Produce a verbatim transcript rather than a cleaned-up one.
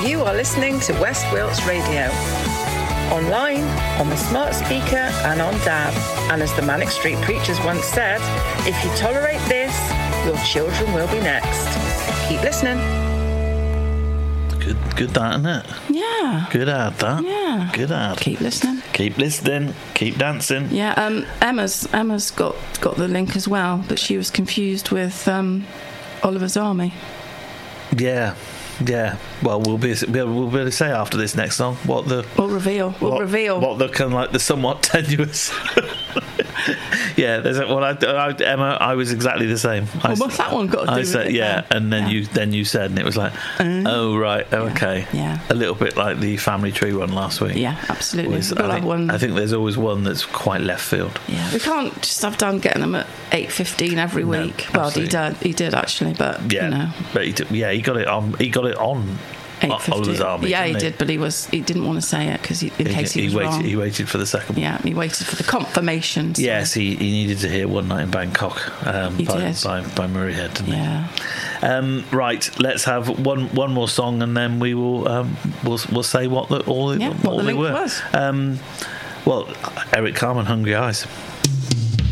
You are listening to West Wilts Radio. Online, on the smart speaker and on D A B. And as the Manic Street Preachers once said, if you tolerate this, your children will be next. Keep listening. Good, good that, isn't it? Yeah. Good ad, that. Yeah. Good ad. Keep listening. Keep listening. Keep dancing. Yeah. Um, Emma's Emma's got got the link as well, but she was confused with um, Oliver's Army. Yeah. Yeah. Well, we'll be we'll be able to say after this next song what the We'll reveal. We'll what, reveal what the kind of like the somewhat tenuous. Yeah, there's a, well, I, I, Emma, I was exactly the same. I, well, what's that one got to do I with said, it? yeah, then? and then yeah. you then you said, and it was like, Uh, oh right, oh, yeah, okay, yeah. a little bit like the family tree one last week. Yeah, absolutely. Was, We've got I, to have think, one. I think there's always one that's quite left field. Yeah, we can't just have done getting them at eight fifteen every No, week. Well, he absolutely. did, he did actually, but Yeah, you know, but he did, yeah, he got it on. He got it on. eight fifteen. Oliver's Army. Yeah, he didn't did, but he was he didn't want to say it because in He, case he, he was waited. wrong. He waited for the second one. Yeah, he waited for the confirmation. So. Yes, he, he needed to hear "One Night in Bangkok" um, He by, did. by by Murray Head, didn't Yeah. he? Um, right, let's have one one more song, and then we will um, we'll we'll say what the all, Yeah, all what the they link were. was. Um, well, Eric Carmen, "Hungry Eyes."